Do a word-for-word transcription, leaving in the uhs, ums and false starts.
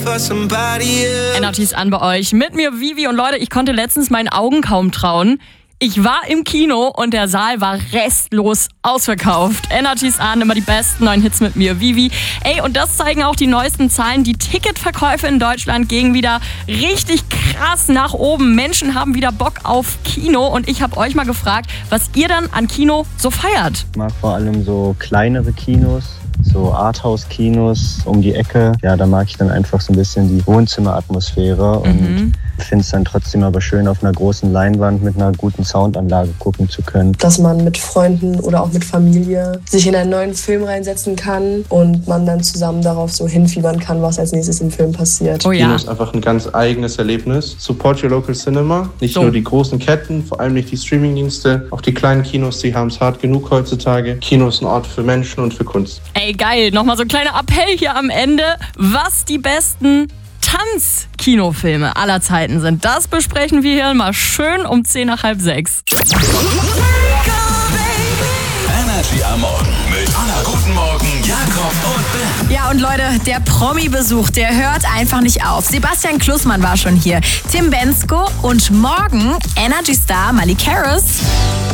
Energy ist an bei euch. Mit mir Vivi und Leute, ich konnte letztens meinen Augen kaum trauen. Ich war im Kino und der Saal war restlos ausverkauft. Energy ist an, immer die besten neuen Hits mit mir, Vivi. Ey, und das zeigen auch die neuesten Zahlen. Die Ticketverkäufe in Deutschland gingen wieder richtig krass nach oben. Menschen haben wieder Bock auf Kino und ich habe euch mal gefragt, was ihr dann an Kino so feiert. Ich mag vor allem so kleinere Kinos. So Arthouse-Kinos um die Ecke. Ja, da mag ich dann einfach so ein bisschen die Wohnzimmeratmosphäre und Mhm. finde es dann trotzdem aber schön, auf einer großen Leinwand mit einer guten Soundanlage gucken zu können. Dass man mit Freunden oder auch mit Familie sich in einen neuen Film reinsetzen kann und man dann zusammen darauf so hinfiebern kann, was als nächstes im Film passiert. Oh ja. Kino ist einfach ein ganz eigenes Erlebnis. Support your local cinema. Nicht So. nur die großen Ketten, vor allem nicht die Streamingdienste, auch die kleinen Kinos, die haben es hart genug heutzutage. Kino ist ein Ort für Menschen und für Kunst. Ey, geil. Nochmal so ein kleiner Appell hier am Ende. Was die besten Tanzkinofilme aller Zeiten sind, das besprechen wir hier mal schön um zehn nach halb sechs. Energy am Morgen mit Anna, guten Morgen, Jakob und Ben. Ja, und Leute, der Promi-Besuch, der hört einfach nicht auf. Sebastian Klussmann war schon hier, Tim Bendzko und morgen Energy-Star Malik Harris.